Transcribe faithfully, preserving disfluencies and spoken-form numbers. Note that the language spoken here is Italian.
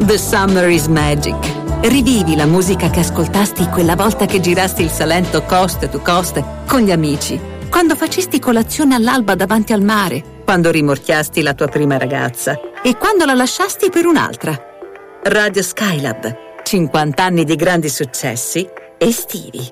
The Summer is Magic. Rivivi la musica che ascoltasti quella volta che girasti il Salento coste to coste con gli amici, quando facesti colazione all'alba davanti al mare, quando rimorchiasti la tua prima ragazza e quando la lasciasti per un'altra. Radio Skylab, cinquanta anni di grandi successi estivi.